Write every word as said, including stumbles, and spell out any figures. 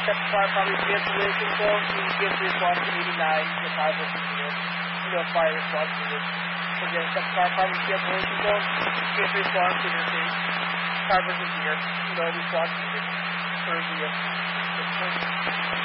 Step car probably gives collision code, you give response to eighty-nine, the car will zero. You know, fire response to this. So again, step car probably gives collision code, give response to your face. Car versus zero. You know, response to this. For the